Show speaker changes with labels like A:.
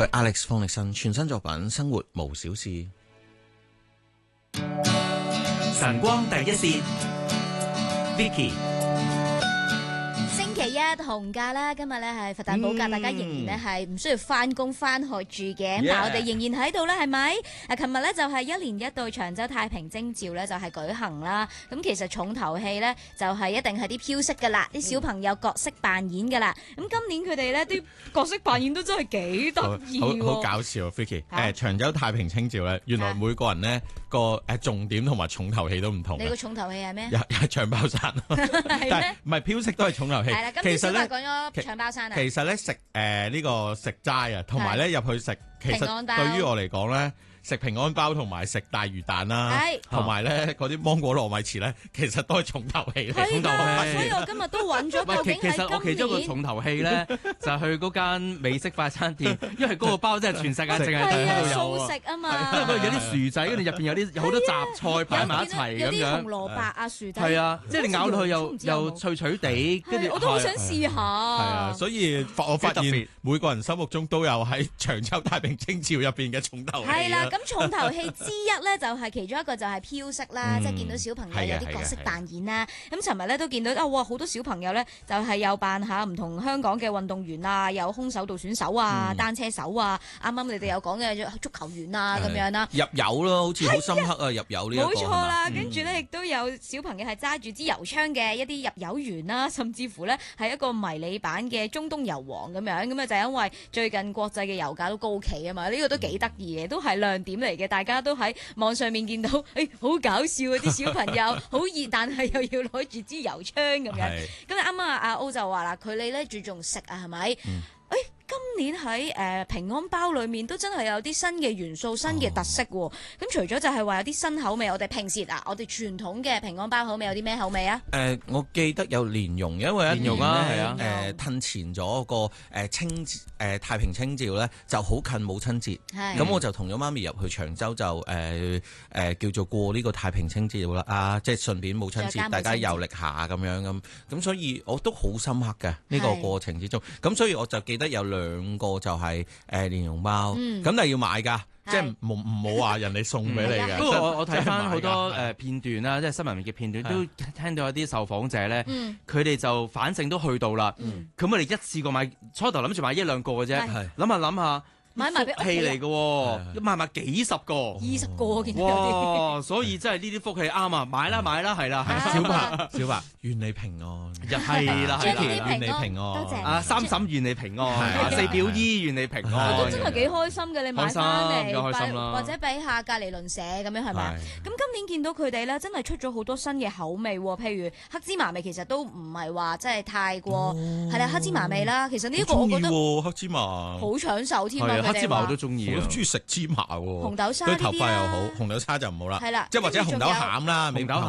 A: 佢 Alex 方力申全新作品《生活無小事》。
B: 晨光第一線 Vicky。
C: 星期一紅假啦，今日咧係佛誕補假，大家仍然咧係唔需要翻工翻學住嘅，但係我哋仍然喺度啦，係咪？琴日咧就係1年1度長洲太平清醮咧就係舉行啦。咁其實重頭戲咧就係一定係啲飄色噶啦，啲小朋友角色扮演噶啦。咁今年佢哋咧啲角色扮演都真係幾得意喎，
A: 好搞笑啊 Vicky。長洲太平清醮咧，原來每個人咧個重點同埋重頭戲都唔同。
C: 你個重頭戲係咩？
A: 又係長包山，但係唔係飄色都係重頭戲。
C: 其實咧講咗長包山啊。
A: 其實咧食呢個食齋啊，同埋咧入去食，其實對於我嚟講咧，食平安包同埋食大魚蛋啦，同埋咧嗰啲芒果糯米糍咧，其實都係重頭戲嚟。重頭戲，
C: 所以我今日都揾咗究竟係今年。
D: 其實我其中一個重頭戲咧，就係去嗰間美式快餐店，因為嗰個包真係全世界淨係喺度有
C: 素食啊嘛。
D: 因為有啲薯仔，跟住入邊有好多雜菜擺埋一齊咁樣。
C: 有啲紅蘿蔔啊，薯仔。
D: 係啊，即係你咬落去又脆脆地，跟住
C: 我都好想試下。係
A: 啊，所以我發現每個人心目中都有喺長洲太平清醮入邊嘅重頭戲。
C: 係啦，咁重頭戲之一咧，就係其中一個就係飄色啦，即係見到小朋友有啲角色扮演啦。咁尋日咧都見到哇，好多小朋友咧就係有扮下唔同香港嘅運動員啊，有空手道選手啊、單車手啊，啱啱你哋有講嘅足球員啊咁樣啦。
A: 入油咯，好似好深刻啊！入油呢一個。
C: 冇錯啦，跟住咧亦都有小朋友係揸住支油槍嘅一啲入油員啦，甚至乎咧係一個迷你版嘅中東油王咁樣。咁啊就因為最近國際嘅油價都高企啊嘛，呢個都幾得意嘅，都係亮點嚟嘅。大家都喺網上面見到，好搞笑啊！啲小朋友好熱，但係又要攞住支油槍咁樣。咁啱啱阿歐就話啦，佢哋咧注重食啊，係咪？今年喺平安包裏面都真係有啲新嘅元素、新嘅特色喎。咁除咗就係話有啲新口味，我哋平時我哋傳統嘅平安包口味有啲咩口味啊？
A: 我記得有蓮蓉，因為一年
D: 咧
A: 褪前咗個太平清醮咧，就好近母親節。咁我就同咗媽咪入去長洲就叫做過呢個太平清醮啦，即係順便母親節大家遊歷下咁樣咁，所以我都好深刻嘅呢個過程之中。咁所以我就記得有2個就係蓮蓉包，咁但係要買㗎。即係唔好話人哋送俾你嘅。不過
D: 我睇翻好多片段啦，即係新聞嘅片段，都聽到有啲受訪者咧，佢哋就反正都去到啦。咁我哋一次過買，初頭諗住買1-2個嘅啫，諗下諗下。
C: 買埋俾屋企
D: 嚟嘅喎，買埋幾十個、
C: 20個見到有啲。
D: 哇！所以真係呢啲福氣啱啊！買啦，係啦。
A: 小白，願你平安。
D: 係啦，
A: 願你平安。
C: 多謝。
D: 啊，三嬸願你平安，四表姨願你平安。
C: 都真係幾開心嘅，你買翻
D: 嚟，
C: 或者俾下隔離鄰舍咁樣係咪？咁今年見到佢哋咧，真係出咗好多新嘅口味喎，譬如黑芝麻味，其實都唔係話真係太過係啦，黑芝麻味啦。其實呢一個我覺得
A: 黑芝麻
C: 好搶手添啊！
D: 黑芝麻我都中意，
A: 我都中意食芝麻喎。
C: 紅豆沙
A: 對頭髮又好，紅豆沙就唔好啦。
C: 係啦，
A: 即係或者紅豆餡啦，
D: 紅豆餡